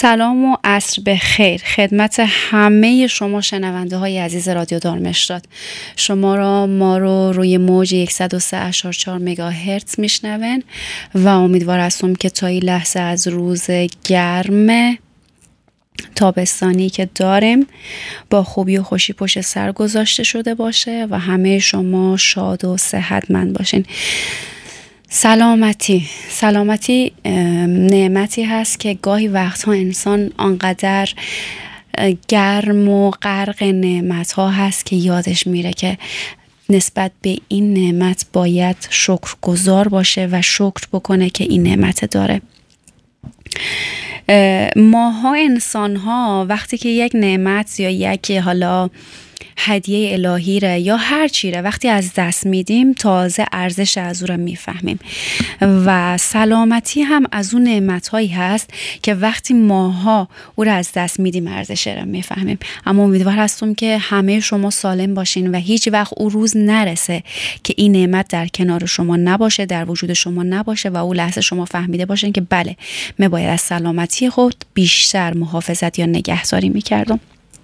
سلام و عصر بخیر خدمت همه شما شنونده های عزیز رادیو دارمشتاد. ما رو روی موج 103.4 مگاهرتز میشنون و امیدوار هستم که تا این لحظه از روز گرم تابستانی که داریم با خوبی و خوشی پشت سر گذاشته شده باشه و همه شما شاد و صحتمند باشین. سلامتی نعمتی هست که گاهی وقتها انسان آنقدر گرم و غرق نعمت ها هست که یادش میره که نسبت به این نعمت باید شکرگزار باشه و شکر بکنه که این نعمت داره. ماها انسان ها وقتی که یک نعمت یا یک حالا هدیه الهی ره یا هر چی ره وقتی از دست میدیم تازه ارزش از او رو میفهمیم و سلامتی هم از اون نعمت هایی هست که وقتی ماها او رو از دست میدیم ارزش رو میفهمیم. اما امیدوار هستم که همه شما سالم باشین و هیچ وقت او روز نرسه که این نعمت در کنار شما نباشه، در وجود شما نباشه و اون لحظه شما فهمیده باشین که بله من باید از سلامتی خود بیشتر محافظت یا نگهداری میکردم.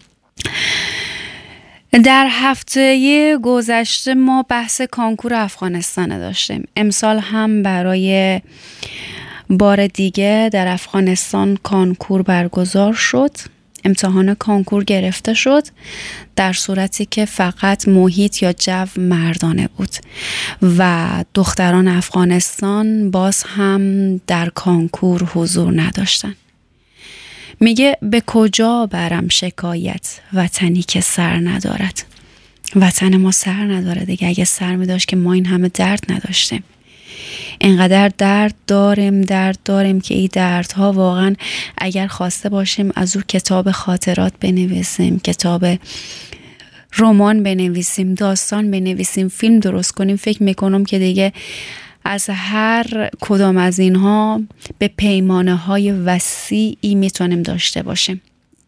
در هفته گذشته ما بحث کنکور افغانستان داشتیم. امسال هم برای بار دیگه در افغانستان کنکور برگزار شد. امتحان کنکور گرفته شد در صورتی که فقط محیط یا جو مردانه بود و دختران افغانستان باز هم در کنکور حضور نداشتن. میگه به کجا برم شکایت وطنی که سر ندارد. وطن ما سر نداره دیگه. اگه سر میداشت که ما این همه درد نداشتیم. اینقدر درد داریم که این دردها واقعا اگر خواسته باشیم از او کتاب خاطرات بنویسیم، کتاب رمان بنویسیم، داستان بنویسیم، فیلم درست کنیم، فکر میکنم که دیگه از هر کدام از اینها به پیمانه های وسیعی میتونیم داشته باشیم.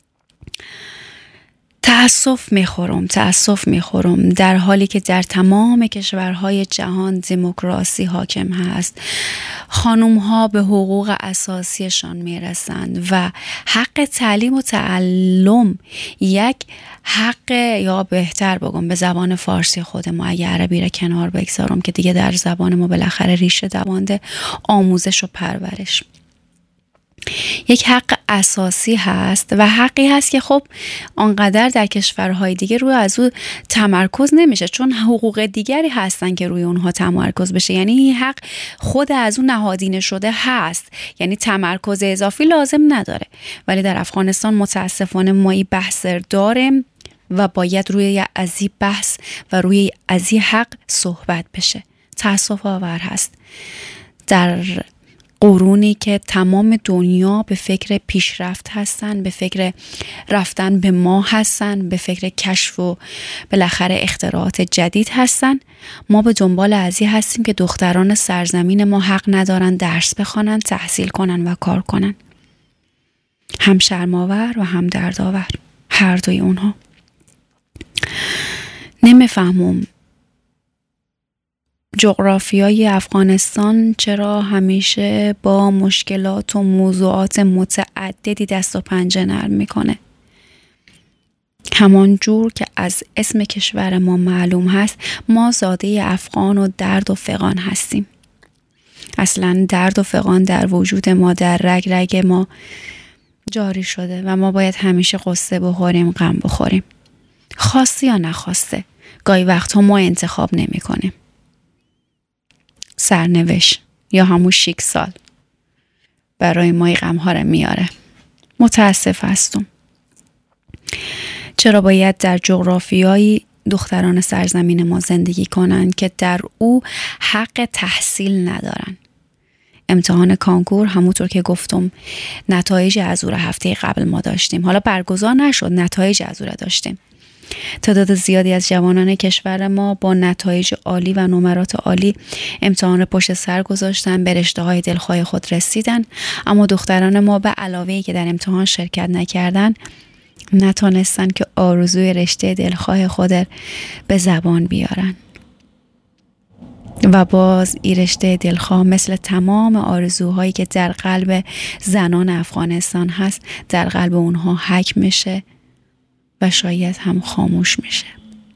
تأسف میخورم در حالی که در تمام کشورهای جهان دموکراسی حاکم هست، خانوم ها به حقوق اساسیشان میرسند و حق تعلیم و تعلم یک حق، یا بهتر بگم به زبان فارسی خود ما، اگه عربی را کنار بگذارم که دیگه در زبان ما بالاخره ریشه دوانده، آموزش و پرورش یک حق اساسی هست و حقی هست که خب آنقدر در کشورهای دیگه روی از او تمرکز نمیشه، چون حقوق دیگری هستن که روی اونها تمرکز بشه. یعنی این حق خود از اون نهادینه شده هست، یعنی تمرکز اضافی لازم نداره. ولی در افغانستان متاسفانه ما این بحث داریم و باید روی از این بحث و روی از این حق صحبت بشه. تأسف آور هست در قرونی که تمام دنیا به فکر پیشرفت هستن، به فکر رفتن به ماه هستن، به فکر کشف و بالاخره اختراعات جدید هستن، ما به دنبال ازی هستیم که دختران سرزمین ما حق ندارن درس بخوانن، تحصیل کنن و کار کنن. هم شرم‌آور و هم دردآور هر دوی اونها. نمیفهمم جغرافیای افغانستان چرا همیشه با مشکلات و موضوعات متعددی دست و پنجه نرم میکنه. همان جور که از اسم کشور ما معلوم هست، ما زاده افغان و درد و فغان هستیم. اصلا درد و فغان در وجود ما، در رگ رگ ما جاری شده و ما باید همیشه قصه بخوریم، غم بخوریم، خواسته یا نخواسته. گاهی وقت ما انتخاب نمی کنیم. سرنوشت یا همون شیکسال برای ما غم ها رو میاره. متاسف هستم. چرا باید در جغرافیایی دختران سرزمین ما زندگی کنن که در او حق تحصیل ندارن؟ امتحان کنکور همونطور که گفتم نتایج از او را هفته قبل ما داشتیم. حالا برگزار نشد، نتایج از او را داشتیم. تعداد زیادی از جوانان کشور ما با نتایج عالی و نمرات عالی امتحان پشت سر گذاشتن، به رشته‌های دلخواه خود رسیدن. اما دختران ما به علاوه‌ای که در امتحان شرکت نکردن، نتونستن که آرزوی رشته دلخواه خود به زبان بیارن. و باز این رشته دلخواه مثل تمام آرزوهایی که در قلب زنان افغانستان هست در قلب اونها حک میشه و شاید هم خاموش میشه.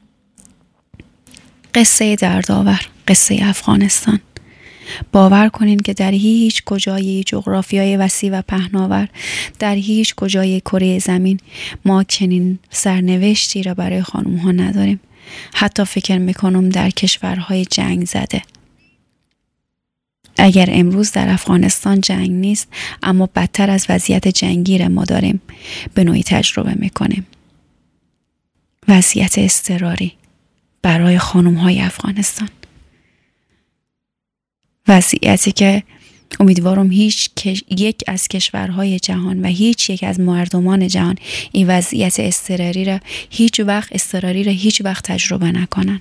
قصه دردآور، قصه افغانستان. باور کنین که در هیچ کجای جغرافیای وسیع و پهناور، در هیچ کجای کره زمین ما چنین سرنوشتی را برای خانم ها نداریم. حتی فکر میکنم در کشورهای جنگ زده. اگر امروز در افغانستان جنگ نیست، اما بدتر از وضعیت جنگی را ما داریم به نوعی تجربه میکنیم. وضعیت اضطراری برای خانم های افغانستان. وضعیتی که امیدوارم یک از کشورهای جهان و هیچ یک از مردمان جهان این وضعیت اضطراری را هیچ وقت تجربه نکنن.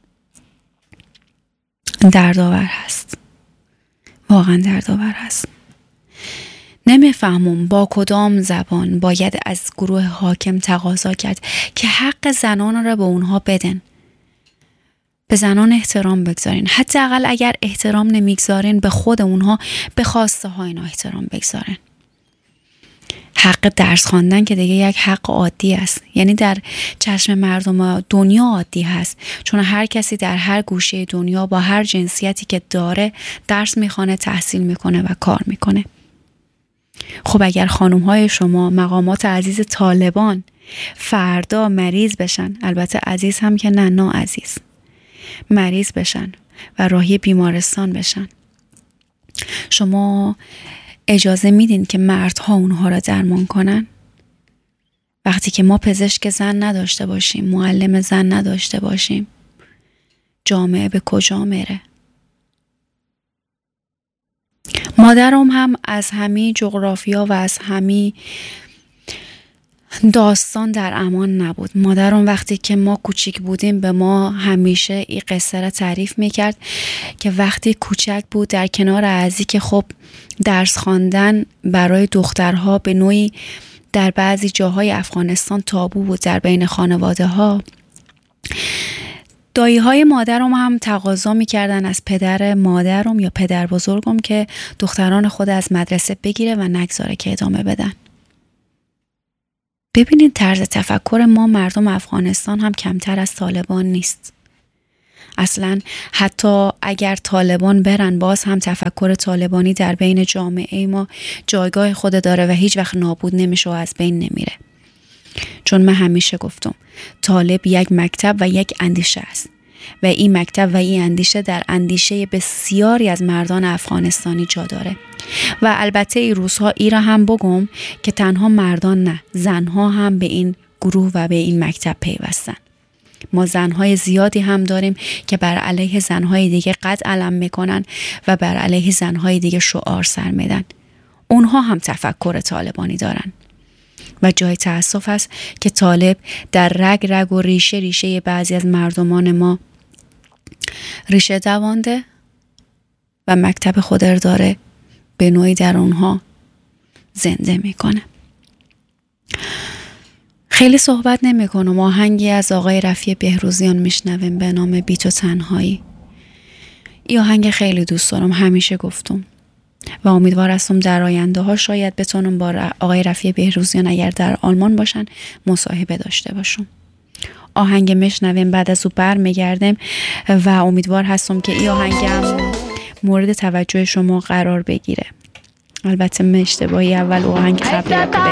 دردآور هست، واقعا دردآور هست. نمیفهمم با کدام زبان باید از گروه حاکم تقاضا کرد که حق زنان را به اونها بدن. به زنان احترام بگذارین. حتی اقل اگر احترام نمیگذارین به خود اونها، به خواسته های اینا احترام بگذارین. حق درس خواندن که دیگه یک حق عادی است. یعنی در چشم مردم دنیا عادی هست، چون هر کسی در هر گوشه دنیا با هر جنسیتی که داره درس میخوانه، تحصیل میکنه و کار میکنه. خب اگر خانم های شما مقامات عزیز طالبان فردا مریض بشن، البته عزیز هم که نه ناعزیز، مریض بشن و راهی بیمارستان بشن، شما اجازه میدین که مردها اونها را درمان کنن؟ وقتی که ما پزشک زن نداشته باشیم، معلم زن نداشته باشیم، جامعه به کجا میره؟ مادرم هم از همین جغرافیا و از همین داستان در امان نبود. مادرم وقتی که ما کوچیک بودیم به ما همیشه این قصه را تعریف میکرد که وقتی کوچک بود در کنار عزی که خب درس خواندن برای دخترها به نوعی در بعضی جاهای افغانستان تابو بود در بین خانواده ها، دایی های مادرم هم تقاضا میکردن از پدر مادرم یا پدر بزرگم که دختران خود از مدرسه بگیره و نگذاره که ادامه بدن. ببینید طرز تفکر ما مردم افغانستان هم کمتر از طالبان نیست. اصلا حتی اگر طالبان برن باز هم تفکر طالبانی در بین جامعه ما جایگاه خود داره و هیچ وقت نابود نمیشه و از بین نمیره. چون من همیشه گفتم طالب یک مکتب و یک اندیشه است و این مکتب و این اندیشه در اندیشه بسیاری از مردان افغانستانی جا داره. و البته این روزها ای را هم بگم که تنها مردان نه، زنها هم به این گروه و به این مکتب پیوستن. ما زنهای زیادی هم داریم که بر علیه زنهای دیگه قد علم میکنن و بر علیه زنهای دیگه شعار سر میدن. اونها هم تفکر طالبانی دارن و جای تأسف است که طالب در رگ و ریشه بعضی از مردمان ما ریشه دوانده و مکتب خود را داره به نوعی در اونها زنده میکنه. خیلی صحبت نمی کنم. آهنگی از آقای رفیع بهروزیان میشنویم به نام بی تو تنهایی. این آهنگ خیلی دوست دارم، همیشه گفتم و امیدوار هستم در آینده ها شاید بتونم با آقای رفیع بهروزیان اگر در آلمان باشن مصاحبه داشته باشم. آهنگ میشنویم، بعد از او برمیگردیم و امیدوار هستم که این آهنگ هم مورد توجه شما قرار بگیره. البته من اشتباهی اول آهنگ قبلی